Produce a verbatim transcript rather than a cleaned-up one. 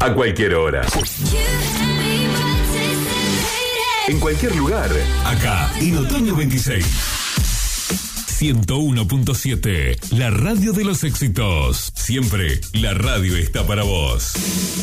A cualquier hora. En cualquier lugar. Acá, en Otoño veintiséis. ciento uno punto siete, la radio de los éxitos. Siempre la radio está para vos.